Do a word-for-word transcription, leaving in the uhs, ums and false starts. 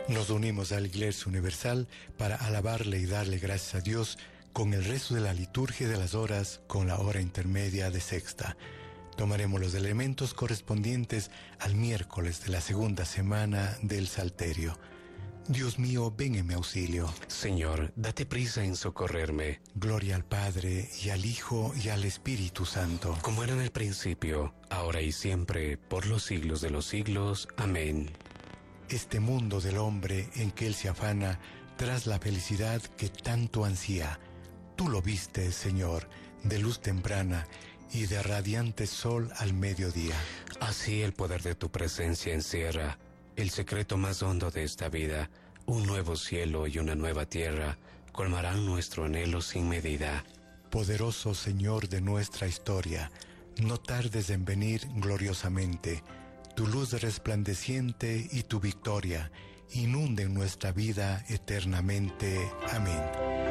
Nos unimos a la Iglesia Universal para alabarle y darle gracias a Dios con el rezo de la liturgia de las horas, con la hora intermedia de sexta. Tomaremos los elementos correspondientes al miércoles de la segunda semana del Salterio. Dios mío, ven en mi auxilio. Señor, date prisa en socorrerme. Gloria al Padre, y al Hijo, y al Espíritu Santo. Como era en el principio, ahora y siempre, por los siglos de los siglos. Amén. Este mundo del hombre en que él se afana tras la felicidad que tanto ansía, tú lo viste, Señor, de luz temprana y de radiante sol al mediodía. Así el poder de tu presencia encierra el secreto más hondo de esta vida. Un nuevo cielo y una nueva tierra colmarán nuestro anhelo sin medida. Poderoso Señor de nuestra historia, no tardes en venir gloriosamente. Tu luz resplandeciente y tu victoria inunden nuestra vida eternamente. Amén.